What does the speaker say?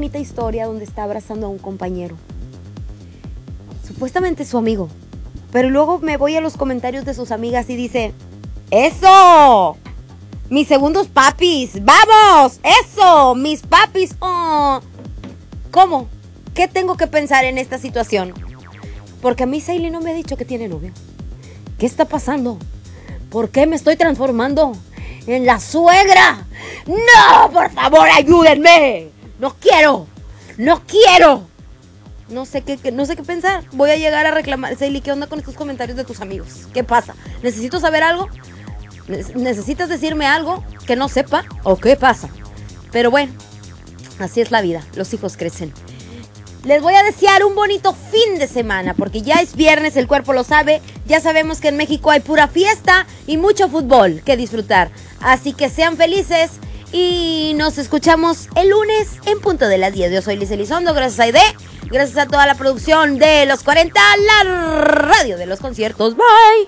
bonita historia donde está abrazando a un compañero. Supuestamente su amigo. Pero luego me voy a los comentarios de sus amigas y dice: ¡eso! ¡Mis segundos papis! ¡Vamos! ¡Eso! ¡Mis papis! ¡Oh! ¿Cómo? ¿Qué tengo que pensar en esta situación? Porque a mí Saily no me ha dicho que tiene novio. ¿Qué está pasando? ¿Por qué me estoy transformando en la suegra? ¡No! ¡Por favor, ayúdenme! ¡No quiero! ¡No quiero! No sé qué pensar. Voy a llegar a reclamar. Saily, ¿qué onda con estos comentarios de tus amigos? ¿Qué pasa? ¿Necesito saber algo? ¿Necesitas decirme algo que no sepa? ¿O qué pasa? Pero bueno, así es la vida. Los hijos crecen. Les voy a desear un bonito fin de semana, porque ya es viernes, el cuerpo lo sabe. Ya sabemos que en México hay pura fiesta y mucho fútbol que disfrutar. Así que sean felices y nos escuchamos el lunes en punto de las 10. Yo soy Liz Elizondo, gracias a Aide, gracias a toda la producción de Los 40, la radio de los conciertos. Bye.